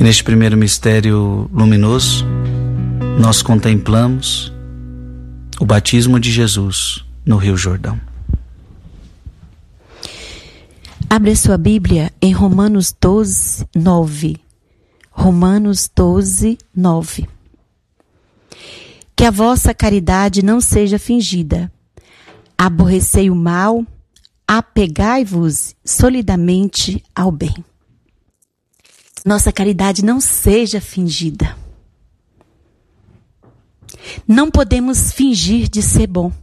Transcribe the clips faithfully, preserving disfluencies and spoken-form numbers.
E neste primeiro mistério luminoso, nós contemplamos o batismo de Jesus no Rio Jordão. Abre a sua Bíblia em Romanos doze, nove. Romanos doze, nove. Que a vossa caridade não seja fingida. Aborrecei o mal, apegai-vos solidamente ao bem. Nossa caridade não seja fingida. Não podemos fingir de ser bom.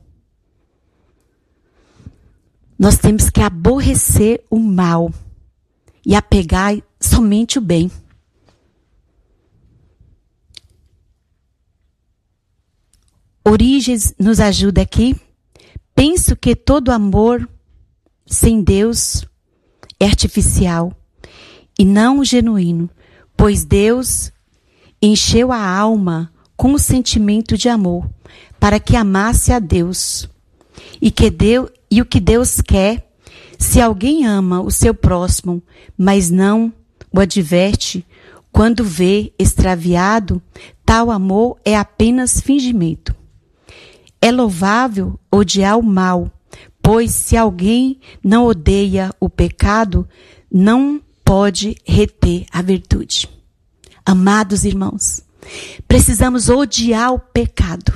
Nós temos que aborrecer o mal e apegar somente o bem. Origens nos ajuda aqui. Penso que todo amor sem Deus é artificial e não genuíno, pois Deus encheu a alma com o sentimento de amor, para que amasse a Deus. E, que Deus, e o que Deus quer, se alguém ama o seu próximo, mas não o adverte, quando vê extraviado, tal amor é apenas fingimento. É louvável odiar o mal, pois se alguém não odeia o pecado, não pode reter a virtude. Amados irmãos, precisamos odiar o pecado.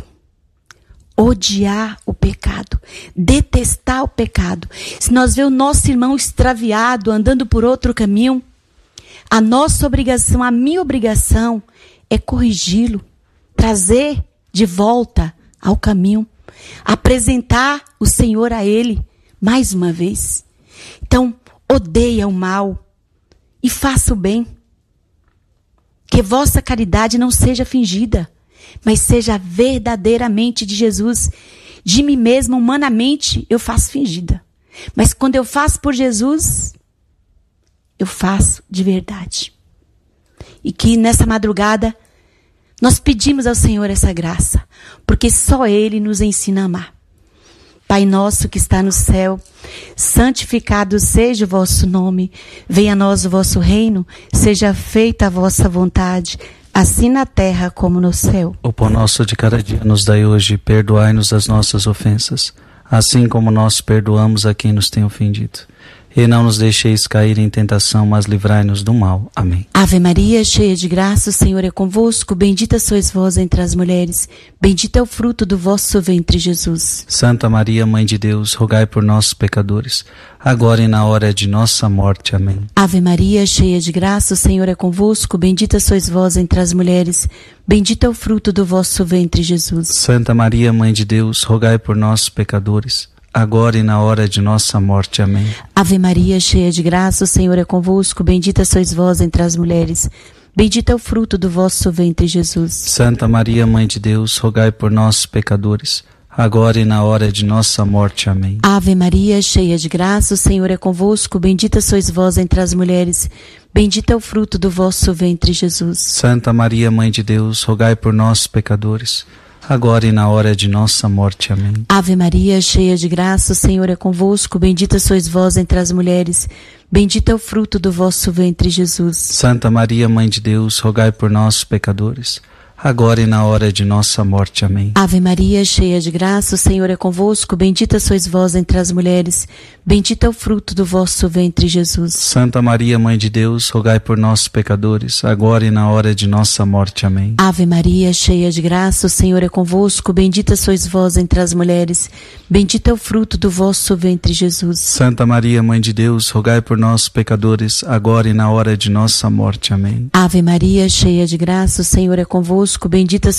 Odiar o pecado. Detestar o pecado. Se nós vemos o nosso irmão extraviado, andando por outro caminho, a nossa obrigação, a minha obrigação é corrigi-lo, trazer de volta ao caminho, apresentar o Senhor a ele mais uma vez. Então, odeia o mal e faça o bem. Que vossa caridade não seja fingida, mas seja verdadeiramente de Jesus. De mim mesma, humanamente, eu faço fingida. Mas quando eu faço por Jesus, eu faço de verdade. E que nessa madrugada, nós pedimos ao Senhor essa graça, porque só Ele nos ensina a amar. Pai nosso que está no céu, santificado seja o vosso nome, venha a nós o vosso reino, seja feita a vossa vontade, assim na terra como no céu. O pão nosso de cada dia nos dai hoje, perdoai-nos as nossas ofensas, assim como nós perdoamos a quem nos tem ofendido. E não nos deixeis cair em tentação, mas livrai-nos do mal. Amém. Ave Maria, cheia de graça, o Senhor é convosco. Bendita sois vós entre as mulheres. Bendito é o fruto do vosso ventre, Jesus. Santa Maria, Mãe de Deus, rogai por nós, pecadores, agora e na hora de nossa morte. Amém. Ave Maria, cheia de graça, o Senhor é convosco. Bendita sois vós entre as mulheres. Bendito é o fruto do vosso ventre, Jesus. Santa Maria, Mãe de Deus, rogai por nós, pecadores, agora e na hora de nossa morte. Amém. Ave Maria, cheia de graça, o Senhor é convosco. Bendita sois vós entre as mulheres. Bendito é o fruto do vosso ventre, Jesus. Santa Maria, Mãe de Deus, rogai por nós, pecadores, agora e na hora de nossa morte. Amém. Ave Maria, cheia de graça, o Senhor é convosco. Bendita sois vós entre as mulheres. Bendito é o fruto do vosso ventre, Jesus. Santa Maria, Mãe de Deus, rogai por nós, pecadores, agora e na hora de nossa morte. Amém. Ave Maria, cheia de graça, o Senhor é convosco. Bendita sois vós entre as mulheres. Bendito é o fruto do vosso ventre, Jesus. Santa Maria, Mãe de Deus, rogai por nós, pecadores, agora e na hora de nossa morte. Amém. Ave Maria, cheia de graça, o Senhor é convosco. Bendita sois vós entre as mulheres. Bendito é o fruto do vosso ventre, Jesus. Santa Maria, Mãe de Deus, rogai por nós, pecadores, agora e na hora de nossa morte. Amém. Ave Maria, cheia de graça, o Senhor é convosco. Bendita sois vós entre as mulheres. Bendito é o fruto do vosso ventre, Jesus. Santa Maria, Mãe de Deus, rogai por nós, pecadores, agora e na hora de nossa morte. Amém. Ave Maria, cheia de graça, o Senhor é convosco. Bendita